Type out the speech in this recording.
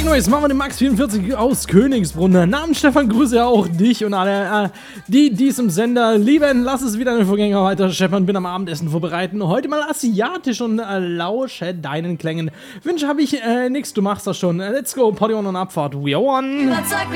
Technoise machen wir den Max44 aus Königsbrunn. Namens Stefan, grüße auch dich und alle, die diesem Sender lieben. Lass es wieder eine Vorgänger weiter scheppern. Bin am Abendessen vorbereiten. Heute mal asiatisch und lausche deinen Klängen. Wünsche habe ich nichts, du machst das schon. Let's go, Party on und Abfahrt. We are one.